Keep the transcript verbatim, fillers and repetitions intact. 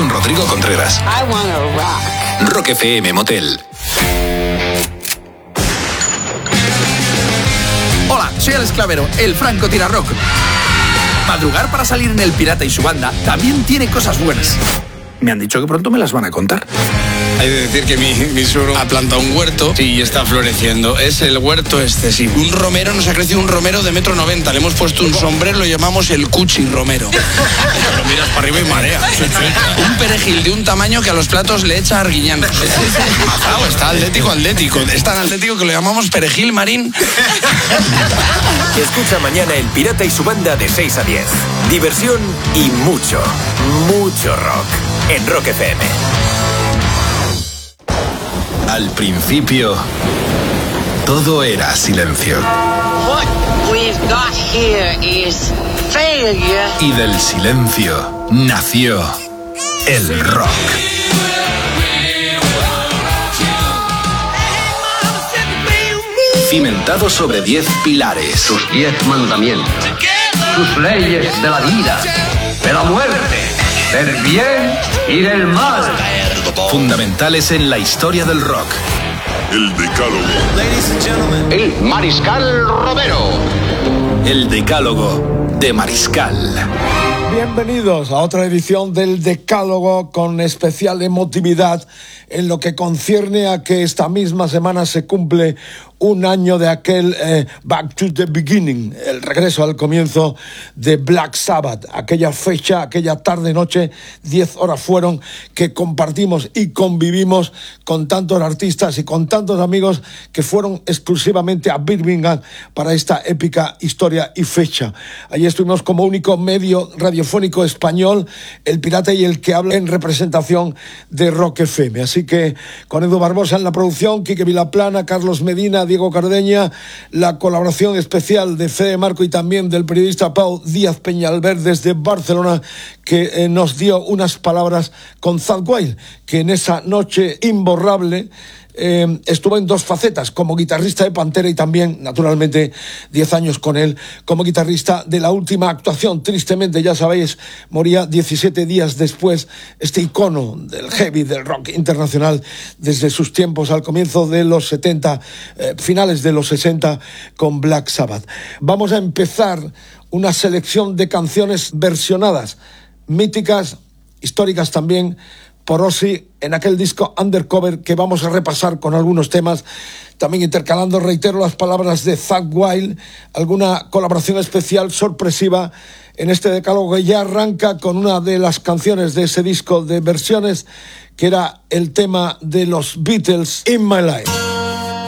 con Rodrigo Contreras. I wanna rock. Rock F M Motel. Hola, soy Alex Clavero, el Franco Tirarrock. Madrugar para salir en El Pirata y su banda también tiene cosas buenas. Me han dicho que pronto me las van a contar. Hay de decir que mi, mi suegro ha plantado un huerto y está floreciendo. Es el huerto este, sí. Un romero, nos ha crecido un romero de metro noventa. Le hemos puesto un sombrero, lo llamamos el Cuchi Romero. Lo miras para arriba y marea. Un perejil de un tamaño que a los platos le echa Arguiñán. Mazao, está atlético, atlético. Es tan atlético que lo llamamos perejil marín. Escucha mañana El Pirata y su banda de seis a diez. Diversión y mucho, mucho rock. En Rock F M. Al principio, todo era silencio. What we've got here is failure. Y del silencio nació el rock. Cimentado sobre diez pilares. Sus diez mandamientos. Sus leyes de la vida, de la muerte, del bien y del mal. Fundamentales en la historia del rock. El Decálogo. El Mariscal Romero. El Decálogo de Mariscal. Bienvenidos a otra edición del Decálogo con especial emotividad en lo que concierne a que esta misma semana se cumple un año de aquel eh, Back to the Beginning, el regreso al comienzo de Black Sabbath, aquella fecha, aquella tarde-noche, diez horas fueron que compartimos y convivimos con tantos artistas y con tantos amigos que fueron exclusivamente a Birmingham para esta épica historia y fecha. Allí estuvimos como único medio radiofónico español, El Pirata y el que habla en representación de Rock F M. Así que con Edu Barbosa en la producción, Quique Vilaplana, Carlos Medina, Diego Cardeña, la colaboración especial de Fede Marco y también del periodista Pau Díaz Peñalver desde Barcelona, que eh, nos dio unas palabras con Zakk Wylde, que en esa noche imborrable Eh, estuvo en dos facetas, como guitarrista de Pantera y también, naturalmente, diez años con él como guitarrista de la última actuación. Tristemente, ya sabéis, moría diecisiete días después este icono del heavy, del rock internacional, desde sus tiempos al comienzo de los setenta, eh, finales de los sesenta, con Black Sabbath. Vamos a empezar una selección de canciones versionadas, míticas, históricas también, por Ozzy en aquel disco Undercover, que vamos a repasar con algunos temas, también intercalando, reitero, las palabras de Zakk Wylde, alguna colaboración especial sorpresiva en este decálogo que ya arranca con una de las canciones de ese disco de versiones, que era el tema de los Beatles, In My Life.